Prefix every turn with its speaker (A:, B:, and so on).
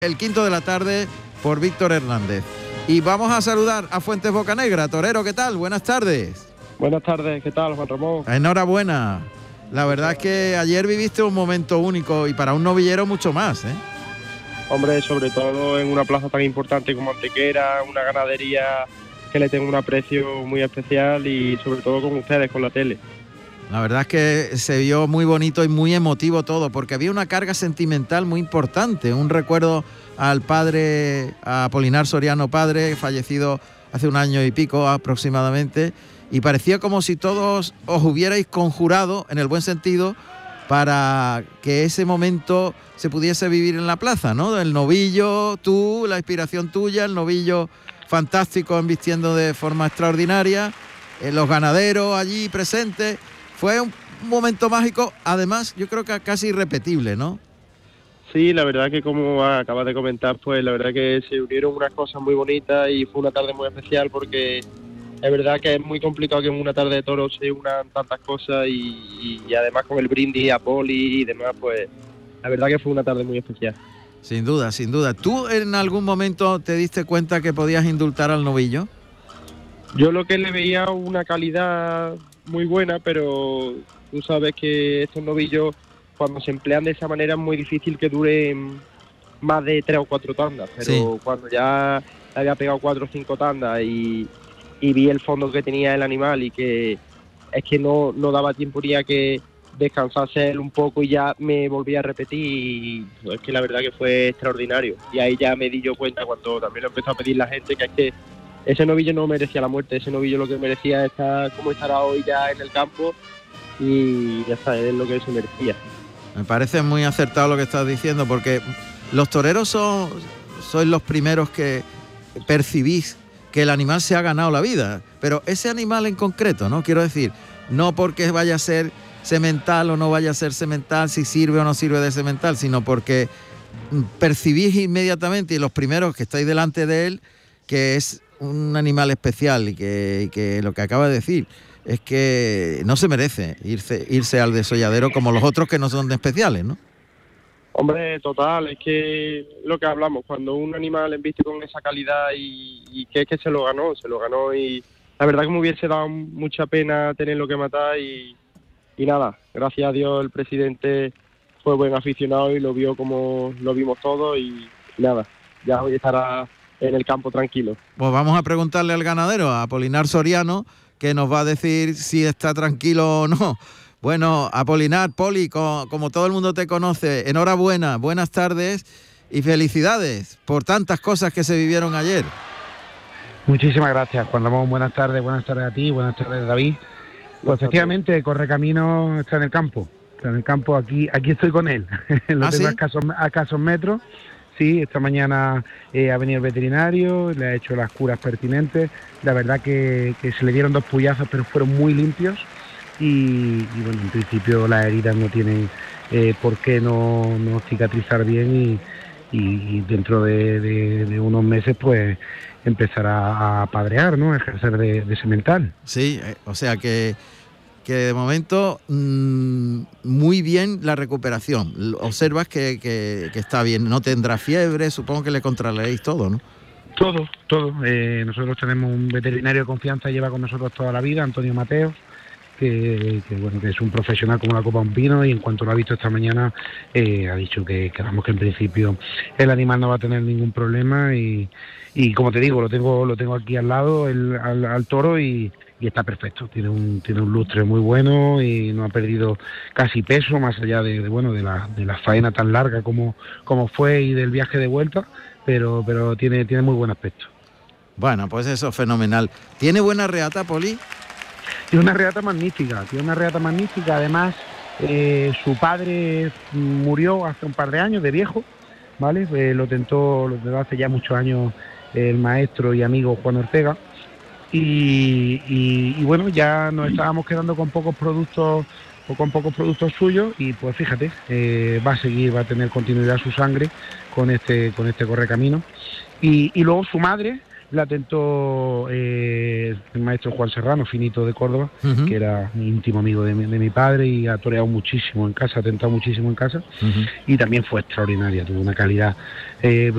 A: El quinto de la tarde por Víctor Hernández. Y vamos a saludar a Fuentes Bocanegra. Torero, ¿qué tal? Buenas tardes.
B: Buenas tardes, ¿qué tal, Juan Ramón?
A: Enhorabuena. La verdad es que ayer viviste un momento único y para un novillero mucho más, ¿eh?
B: Hombre, sobre todo en una plaza tan importante como Antequera, una ganadería que le tengo un aprecio muy especial y sobre todo con ustedes, con la tele.
A: La verdad es que se vio muy bonito y muy emotivo todo, porque había una carga sentimental muy importante, un recuerdo al padre, a Apolinar Soriano padre, fallecido hace un año y pico aproximadamente, y parecía como si todos os hubierais conjurado, en el buen sentido, para que ese momento se pudiese vivir en la plaza, ¿no? El novillo, tú, la inspiración tuya, el novillo fantástico embistiendo de forma extraordinaria, los ganaderos allí presentes. Fue un momento mágico, además yo creo que casi irrepetible, ¿no?
B: Sí, la verdad que como acabas de comentar, pues la verdad que se unieron unas cosas muy bonitas y fue una tarde muy especial porque es verdad que es muy complicado que en una tarde de toros se unan tantas cosas y además con el brindis a Poli y demás, pues la verdad que fue una tarde muy especial.
A: Sin duda, sin duda. ¿Tú en algún momento te diste cuenta que podías indultar al novillo?
B: Yo lo que le veía una calidad muy buena, pero tú sabes que estos novillos cuando se emplean de esa manera es muy difícil que duren más de 3 o 4 tandas, pero
A: Sí.
B: Cuando ya había pegado 4 o 5 tandas y vi el fondo que tenía el animal y que es que no daba tiempo ni a que descansase él un poco y ya me volví a repetir y es que la verdad que fue extraordinario y ahí ya me di yo cuenta cuando también lo empezó a pedir la gente que es que ese novillo no merecía la muerte, ese novillo lo que merecía es estar como estará hoy ya en el campo y ya está, es lo que se merecía.
A: Me parece muy acertado lo que estás diciendo, porque los toreros sois los primeros que percibís que el animal se ha ganado la vida, pero ese animal en concreto, ¿no? Quiero decir, no porque vaya a ser semental o no vaya a ser semental, si sirve o no sirve de semental, sino porque percibís inmediatamente, y los primeros que estáis delante de él, que es un animal especial y que lo que acaba de decir es que no se merece irse al desolladero como los otros que no son especiales, ¿no?
B: Hombre, total, es que lo que hablamos, cuando un animal embiste con esa calidad y que es que se lo ganó y la verdad que me hubiese dado mucha pena tenerlo que matar y nada, gracias a Dios el presidente fue buen aficionado y lo vio como lo vimos todos y nada, ya hoy estará en el campo tranquilo.
A: Pues vamos a preguntarle al ganadero, a Apolinar Soriano, que nos va a decir si está tranquilo o no. Bueno, Apolinar, Poli, como todo el mundo te conoce, enhorabuena, buenas tardes y felicidades por tantas cosas que se vivieron ayer.
C: Muchísimas gracias, Juan Ramón, buenas tardes a ti, buenas tardes David. Pues efectivamente, Correcamino está en el campo, aquí estoy con él, lo tengo
A: ¿sí?
C: a escasos metros. Sí, esta mañana ha venido el veterinario, le ha hecho las curas pertinentes. La verdad que se le dieron 2 puyazos, pero fueron muy limpios. Y bueno, en principio las heridas no tienen por qué no cicatrizar bien y dentro de unos meses pues empezará a padrear, ¿no? A ejercer de semental.
A: Sí, o sea que de momento muy bien la recuperación. Observas que está bien, no tendrá fiebre, supongo que le controláis todo, ¿no?
C: Todo. Nosotros tenemos un veterinario de confianza, lleva con nosotros toda la vida, Antonio Mateos, que es un profesional como la copa de un pino y en cuanto lo ha visto esta mañana ha dicho que vamos, que en principio el animal no va a tener ningún problema y como te digo, lo tengo aquí al lado, al toro y está perfecto, tiene un lustre muy bueno y no ha perdido casi peso, más allá de la faena tan larga como fue y del viaje de vuelta, pero tiene muy buen aspecto.
A: Bueno, pues eso es fenomenal. ¿Tiene buena reata, Poli?
C: Tiene una reata magnífica, además su padre murió hace un par de años de viejo, ¿vale? Lo tentó hace ya muchos años el maestro y amigo Juan Ortega y bueno, ya nos estábamos quedando con pocos productos suyos y pues fíjate, va a tener continuidad su sangre con este Correcamino y luego su madre la atentó el maestro Juan Serrano, finito de Córdoba, que era íntimo amigo de mi padre, y ha toreado muchísimo en casa, ha atentado muchísimo en casa, y también fue extraordinaria, tuvo una calidad